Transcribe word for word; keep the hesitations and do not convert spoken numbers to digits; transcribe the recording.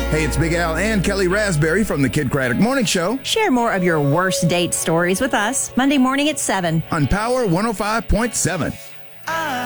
Hey, it's Big Al and Kelly Raspberry from the Kid Craddock Morning Show Share more of your worst date stories with us Monday morning at seven. on Power one oh five point seven.